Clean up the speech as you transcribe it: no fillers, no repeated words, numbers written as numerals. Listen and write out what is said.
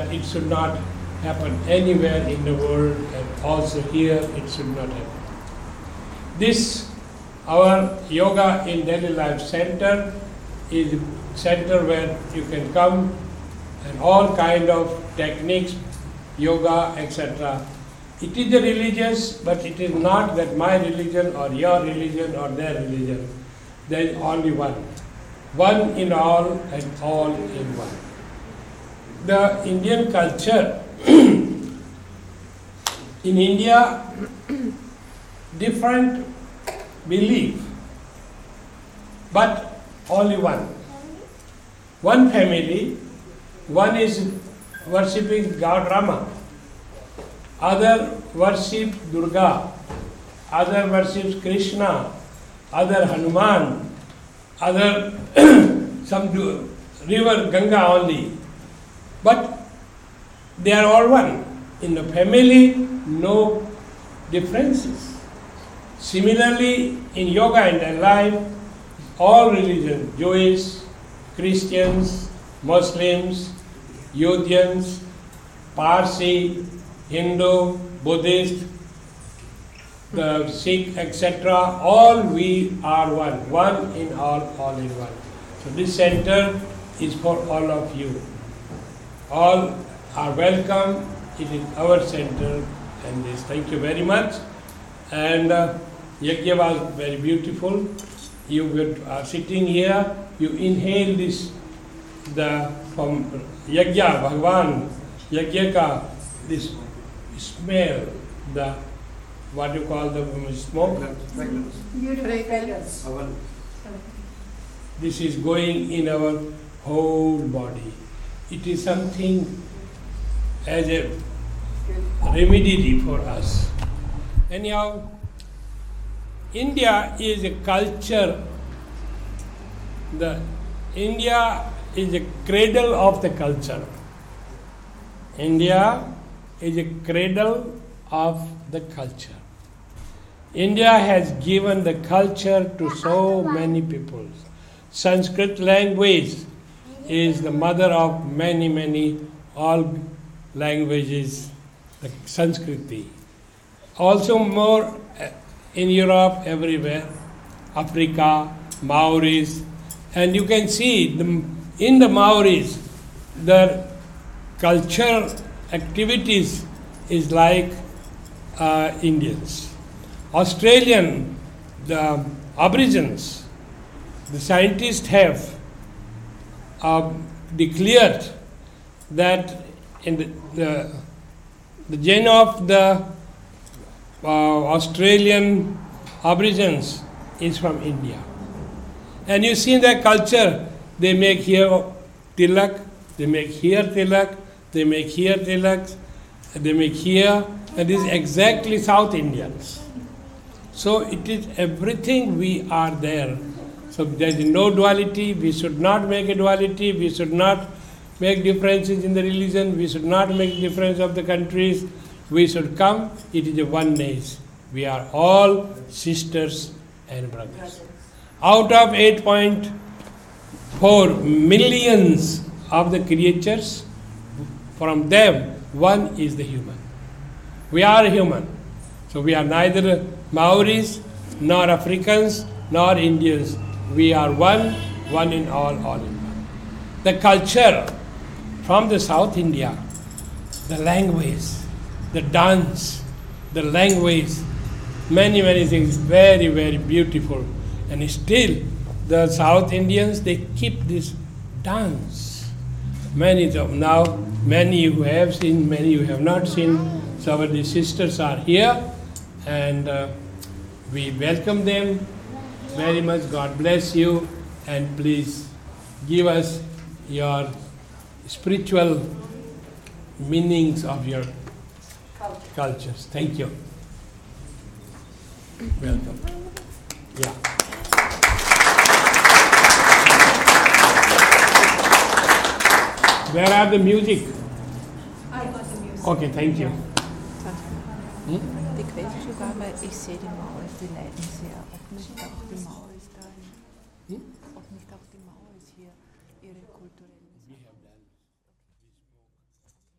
it should not happen anywhere in the world, and also here it should not happen. This, our Yoga in Daily Life Center, is a center where you can come and all kind of techniques, yoga, etc. It is a religious, but it is not that my religion or your religion or their religion. There is only one. One in all and all in one. The Indian culture, in India, different belief, but only one. One family, one is worshipping God Rama, other worship Durga, other worships Krishna, other Hanuman, other some do river Ganga only. But they are all one. In the family, no differences. Similarly, in yoga and their life, all religions, Jewish, Christians, Muslims, Yahudians, Parsi, Hindu, Buddhist, the Sikh, etc., all we are one. One in all in one. So this center is for all of you. All are welcome. It is our center, and this. Thank you very much. And Yajna was very beautiful. You are sitting here. You inhale this, from Yajna, Bhagwan, Yajna ka, this smell, what you call the smoke? Fragrance. This is going in our whole body. It is something as a remedy for us. Anyhow, India is a culture. India is a cradle of the culture. India is a cradle of the culture. India has given the culture to so many people. Sanskrit language is the mother of many, all languages, the Sanskriti. Also more in Europe, everywhere, Africa, Maoris, and you can see in the Maoris, the cultural activities is like Indians. Australian, the Aborigines, the scientists have declared that in the gene of the Australian Aborigines is from India. And you see in their culture, they make here tilak, they make here tilak, they make here tilak, they make here, and this is exactly South Indians. So it is everything we are there. So there is no duality, we should not make a duality, we should not make differences in the religion, we should not make difference of the countries, we should come, it is a oneness. We are all sisters and brothers. Out of 8.4 millions of the creatures, from them, one is the human. We are human. So we are neither Maoris, nor Africans, nor Indians. We are one in all in one. The culture from the South India, the language, the dance, the language, many things, very beautiful. And still, the South Indians, they keep this dance. Many of them now, many you have seen, many you have not seen. So our sisters are here, and we welcome them very much. God bless you, and please give us your spiritual meanings of your cultures. Thank you. Welcome. Yeah. Where are the music? I got the music. Okay, thank you. Det kvæler jo bare, at ich sehe die Mauer, die Leiden sehr. Ob nicht auch die Mauer ist da. Ob nicht auch